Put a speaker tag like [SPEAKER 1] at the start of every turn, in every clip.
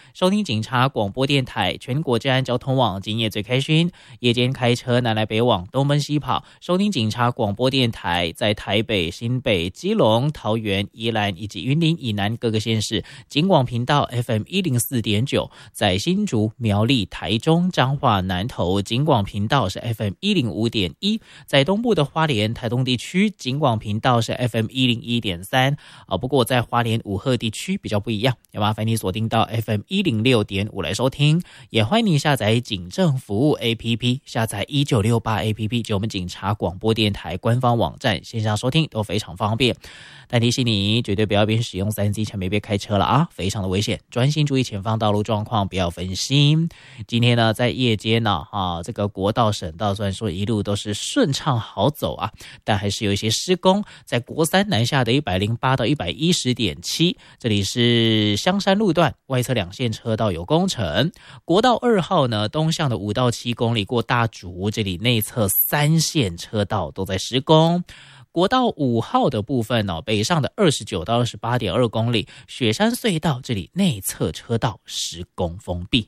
[SPEAKER 1] 收听警察广播电台，全国治安交通网，今夜最开心。夜间开车南来北往，东奔西跑，收听警察广播电台，在台北、新北、基隆、桃园、宜兰以及云林以南各个县市，警广频道 FM 104.9，在新竹、苗栗、台中、彰化、南投，警广频道是 FM 105.1，在东部的花莲、台东地区，警广频道是 FM 101.3。不过在花莲武鹤地区比较不一样，要麻烦你锁定到 FM 106.5来收听，也欢迎你下载警政服务 APP， 下载1968 APP 就我们警察广播电台官方网站，线上收听都非常方便。但提醒你，绝对不要边使用3C 产品边开车了啊，非常的危险，专心注意前方道路状况，不要分心。今天呢，在夜间呢，这个国道、省道虽然说一路都是顺畅好走啊，但还是有一些施工，在国三南下的108到110.7，这里是香山路段外侧2线车道有工程。国道2号呢，东向的5到7公里过大竹，这里内侧3线车道都在施工。国道5号的部分北上的29到28.2公里，雪山隧道这里内侧车道施工封闭。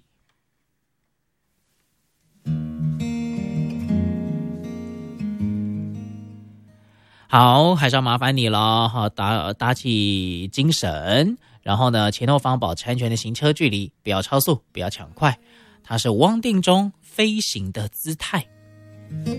[SPEAKER 1] 好，还是要麻烦你了，打起精神，然后呢，前后方保持安全的行车距离，不要超速，不要抢快，它是汪定中飞行的姿态。